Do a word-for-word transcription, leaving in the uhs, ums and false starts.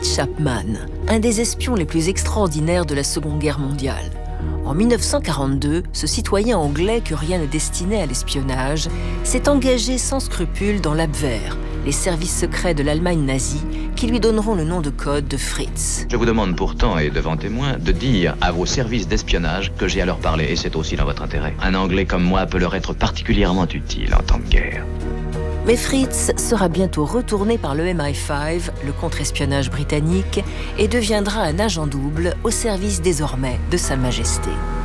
Chapman, un des espions les plus extraordinaires de la Seconde Guerre mondiale. En mille neuf cent quarante-deux, ce citoyen anglais que rien ne destinait à l'espionnage s'est engagé sans scrupule dans l'Abwehr, les services secrets de l'Allemagne nazie, qui lui donneront le nom de code de Fritz. Je vous demande pourtant, et devant témoins, de dire à vos services d'espionnage que j'ai à leur parler, et c'est aussi dans votre intérêt. Un Anglais comme moi peut leur être particulièrement utile en temps de guerre. Mais Fritz sera bientôt retourné par le M I cinq, le contre-espionnage britannique, et deviendra un agent double au service désormais de Sa Majesté.